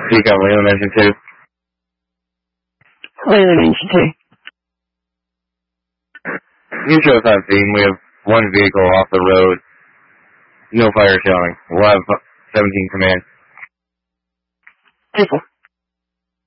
Speak up, Leland Engine 2. Leland Engine 2. Neutral on scene. We have one vehicle off the road. No fire showing. We'll have 17 command. People.